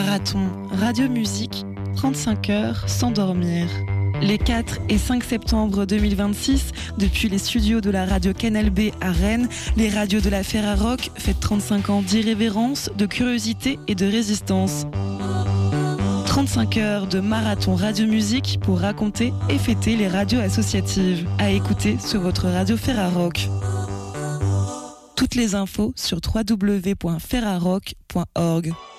Marathon Radio Musique, 35 heures sans dormir. Les 4 et 5 septembre 2026, depuis les studios de la radio Canal B à Rennes, les radios de la Ferrarock fêtent 35 ans d'irrévérence, de curiosité et de résistance. 35 heures de marathon radio musique pour raconter et fêter les radios associatives. À écouter sur votre radio Ferrarock. Toutes les infos sur www.ferrarock.org.